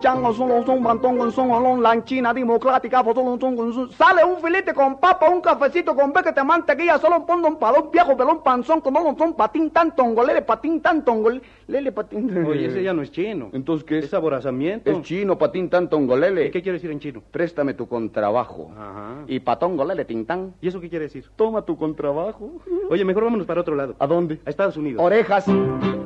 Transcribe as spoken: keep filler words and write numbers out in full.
chango, son, son, bantón, son, son, la China democrática, son, son, son, sale un filete con papa, un cafecito con bequete, mantequilla, solo pongo un palón viejo, pelón, panzón, con un son, patín, tan, tongolele, patín, tan, tongolele, lele, patín. Oye, ese ya no es chino. Entonces, ¿qué es? Es aborazamiento. Es chino, patín, tan, tongolele. ¿Y qué quiere decir en chino? Préstame tu contrabajo. Ajá. Y patongolele, tintán. ¿Y eso qué quiere decir? Toma tu contrabajo. Oye, mejor vámonos para otro lado. ¿A dónde? A Estados Unidos. Orejas.